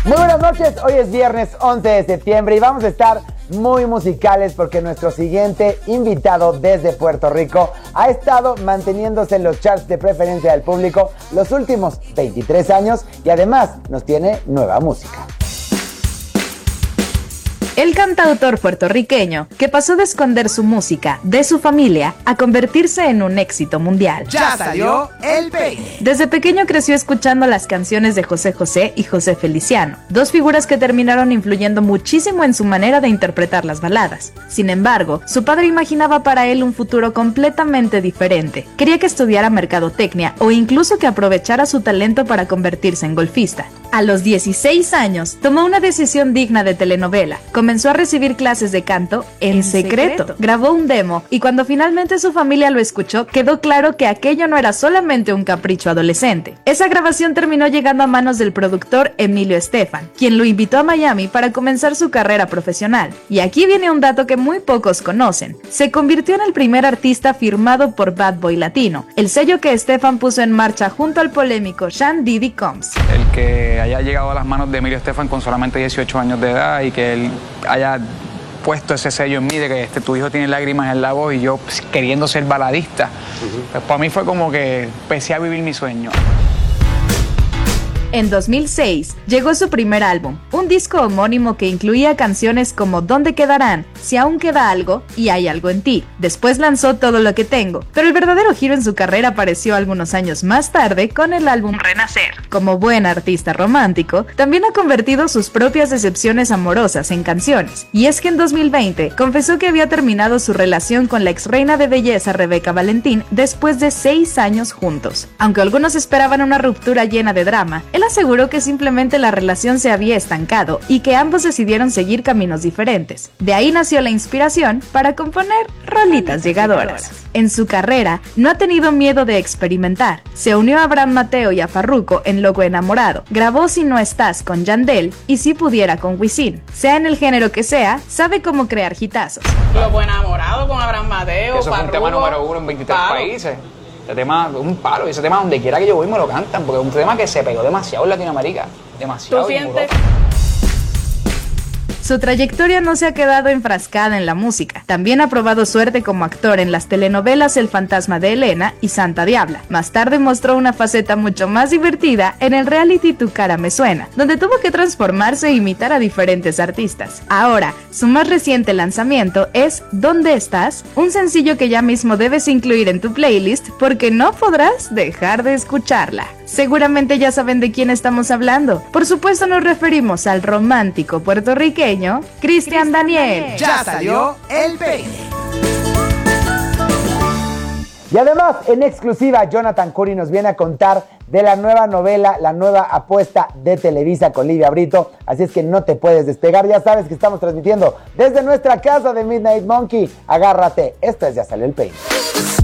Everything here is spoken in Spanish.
Muy buenas noches, hoy es viernes 11 de septiembre y vamos a estar muy musicales porque nuestro siguiente invitado desde Puerto Rico ha estado manteniéndose en los charts de preferencia del público los últimos 23 años y además nos tiene nueva música. El cantautor puertorriqueño que pasó de esconder su música de su familia a convertirse en un éxito mundial. Ya salió el peine. Desde pequeño creció escuchando las canciones de José José y José Feliciano, dos figuras que terminaron influyendo muchísimo en su manera de interpretar las baladas. Sin embargo, su padre imaginaba para él un futuro completamente diferente. Quería que estudiara mercadotecnia o incluso que aprovechara su talento para convertirse en golfista. A los 16 años, tomó una decisión digna de telenovela. Comenzó a recibir clases de canto en secreto. Grabó un demo y cuando finalmente su familia lo escuchó, quedó claro que aquello no era solamente un capricho adolescente. Esa grabación terminó llegando a manos del productor Emilio Estefan, quien lo invitó a Miami para comenzar su carrera profesional. Y aquí viene un dato que muy pocos conocen. Se convirtió en el primer artista firmado por Bad Boy Latino, el sello que Estefan puso en marcha junto al polémico Sean Diddy Combs. El que haya llegado a las manos de Emilio Estefan con solamente 18 años de edad y que él haya puesto ese sello en mí de que tu hijo tiene lágrimas en la voz y yo pues, queriendo ser baladista, pues para mí fue como que empecé a vivir mi sueño. En 2006 llegó su primer álbum, un disco homónimo que incluía canciones como ¿Dónde quedarán?, Si aún queda algo y Hay algo en ti. Después lanzó Todo lo que tengo, pero el verdadero giro en su carrera apareció algunos años más tarde con el álbum Renacer. Como buen artista romántico, también ha convertido sus propias decepciones amorosas en canciones. Y es que en 2020 confesó que había terminado su relación con la ex reina de belleza Rebeca Valentín después de 6 años juntos. Aunque algunos esperaban una ruptura llena de drama, él aseguró que simplemente la relación se había estancado y que ambos decidieron seguir caminos diferentes. De ahí nació la inspiración para componer rolitas llegadoras. En su carrera, no ha tenido miedo de experimentar. Se unió a Abraham Mateo y a Farruko en Loco Enamorado. Grabó Si no estás con Yandel y Si pudiera con Wisin. Sea en el género que sea, sabe cómo crear hitazos. Loco Enamorado con Abraham Mateo, Eso fue un tema número 1 en 23 países. Ese tema es un palo, y ese tema donde quiera que yo voy me lo cantan, porque es un tema que se pegó demasiado en Latinoamérica, demasiado. ¿Tú sientes? Su trayectoria no se ha quedado enfrascada en la música. También ha probado suerte como actor en las telenovelas El fantasma de Elena y Santa Diabla. Más tarde mostró una faceta mucho más divertida en el reality Tu cara me suena, donde tuvo que transformarse e imitar a diferentes artistas. Ahora, su más reciente lanzamiento es ¿Dónde estás?, un sencillo que ya mismo debes incluir en tu playlist porque no podrás dejar de escucharla. Seguramente ya saben de quién estamos hablando. Por supuesto nos referimos al romántico puertorriqueño Cristian Daniel. Ya salió el peine. Y además, en exclusiva, Jonathan Curry nos viene a contar de la nueva novela, la nueva apuesta de Televisa con Livia Brito. Así es que no te puedes despegar. Ya sabes que estamos transmitiendo desde nuestra casa de Midnight Monkey. Agárrate, esto es Ya salió el peine.